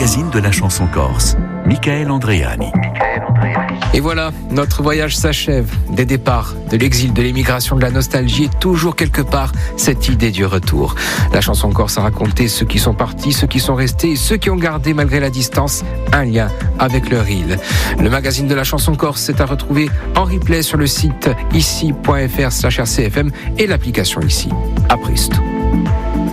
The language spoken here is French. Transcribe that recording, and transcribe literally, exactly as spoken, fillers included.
magazine de la chanson corse. Michael Andreani. Et voilà, notre voyage s'achève. Des départs, de l'exil, de l'émigration, de la nostalgie et toujours quelque part cette idée du retour. La chanson corse a raconté ceux qui sont partis, ceux qui sont restés et ceux qui ont gardé malgré la distance un lien avec leur île. Le magazine de la chanson corse est à retrouver en replay sur le site ici point f r slash r c f m et l'application Ici. A presto.